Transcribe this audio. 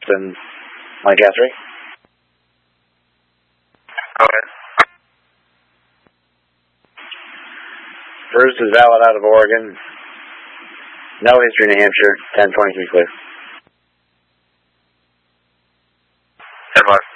and Mike Guthrie. Okay. Bruce is valid out of Oregon. No history New Hampshire. 1023 clear. 10-5.